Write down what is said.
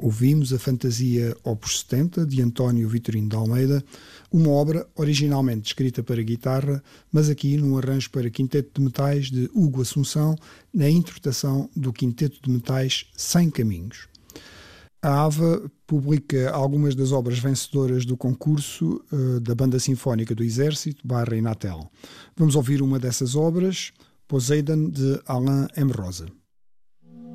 Ouvimos a Fantasia Opus 70, de António Vitorino de Almeida, uma obra originalmente escrita para guitarra, mas aqui num arranjo para quinteto de metais de Hugo Assunção, na interpretação do quinteto de metais Sem Caminhos. A AVA publica algumas das obras vencedoras do concurso da Banda Sinfónica do Exército, / Inatel. Vamos ouvir uma dessas obras, Poseidon, de Alain M. Rosa.